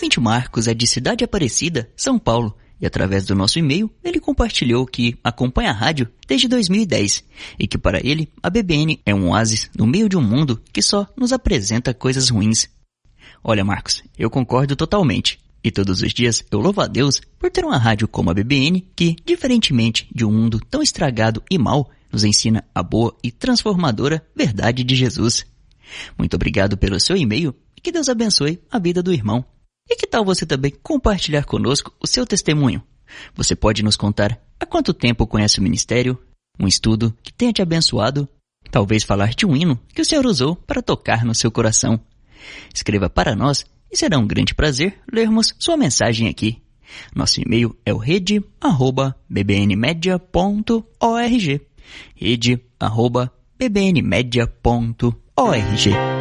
ouvinte Marcos é de Cidade Aparecida, São Paulo, e através do nosso e-mail ele compartilhou que acompanha a rádio desde 2010 e que para ele a BBN é um oásis no meio de um mundo que só nos apresenta coisas ruins. Olha, Marcos, eu concordo totalmente. E todos os dias eu louvo a Deus por ter uma rádio como a BBN que, diferentemente de um mundo tão estragado e mau, nos ensina a boa e transformadora verdade de Jesus. Muito obrigado pelo seu e-mail e que Deus abençoe a vida do irmão. E que tal você também compartilhar conosco o seu testemunho? Você pode nos contar há quanto tempo conhece o ministério, um estudo que tenha te abençoado, talvez falar de um hino que o Senhor usou para tocar no seu coração. Escreva para nós e será um grande prazer lermos sua mensagem aqui. Nosso e-mail é o rede@bbnmedia.org. rede@bbnmedia.org.